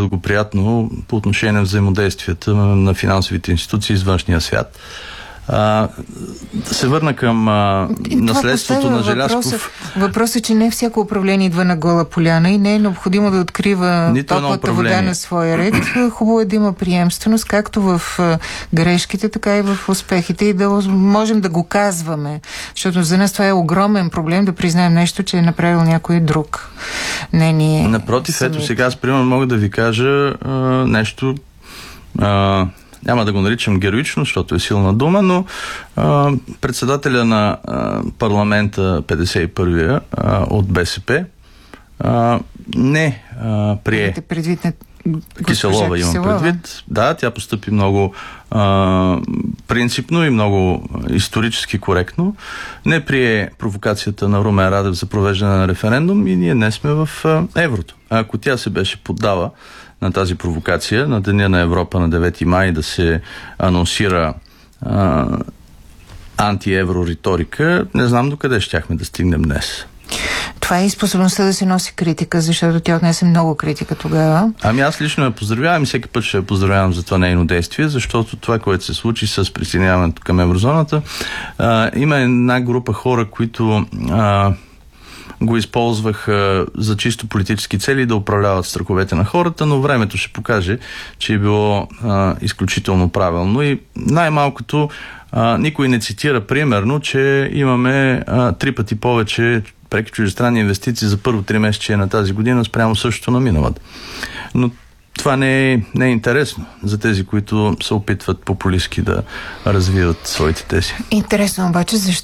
неблагоприятно по отношение на взаимодействията на финансовите институции с външния свят. Да се върна към наследството на Желязков. Въпросът е, че не всяко управление идва на гола поляна и не е необходимо да открива топлата вода на своя ред. Хубаво е да има приемственост, както в грешките, така и в успехите, и да можем да го казваме. Защото за нас това е огромен проблем да признаем нещо, че е направил някой друг. Не ние. Напротив, ето сега аз примерно мога да ви кажа нещо. Няма да го наричам героично, защото е силна дума, но председателя на парламента 51-я от БСП не прие. Киселова имам предвид. Да, тя постъпи много принципно и много исторически коректно. Не прие провокацията на Румен Радев за провеждане на референдум и ние днес сме в еврото. А ако тя се беше поддала на тази провокация, на Деня на Европа на 9 май да се анонсира антиевро риторика, не знам докъде щяхме да стигнем днес. Това е и способността да се носи критика, защото тя отнесе много критика тогава. Ами аз лично я поздравявам и всеки път ще я поздравявам за това нейно действие, защото това, което се случи с присъединяването към еврозоната, има една група хора, които го използваха за чисто политически цели да управляват страховете на хората, но времето ще покаже, че е било изключително правилно и най-малкото никой не цитира примерно, че имаме 3 пъти повече преки чуждестранни инвестиции за първо 3 месече на тази година спрямо същото на миналата. Но това не е интересно за тези, които се опитват популистки да развиват своите тези. Интересно обаче,